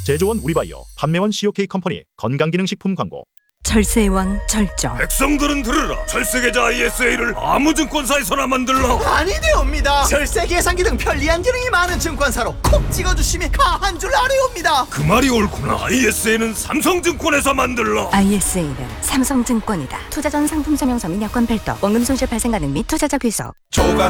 제조원 우리바이오, 판매원 COK 컴퍼니 건강기능식품 광고. 절세의 왕 절정. 백성들은 들으라. 철세계좌 ISA를 아무 증권사에서나 만들라. 아니되옵니다. 절세 계산기 등 편리한 기능이 많은 증권사로 콕 찍어주시면 가한 줄 아뢰옵니다. 그 말이 옳구나. ISA는 삼성증권에서 만들라. ISA는 삼성증권이다. 투자 전 상품 설명서 및 여건 별도, 원금 손실 발생 가능 및 투자자 귀속.